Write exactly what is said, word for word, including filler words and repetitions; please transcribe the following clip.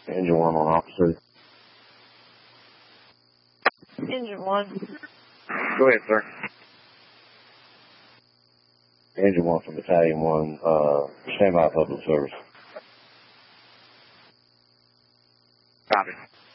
Engine one on officer. Engine one. Go ahead, sir. Engine one from Battalion one, uh, stand by public service. Copy.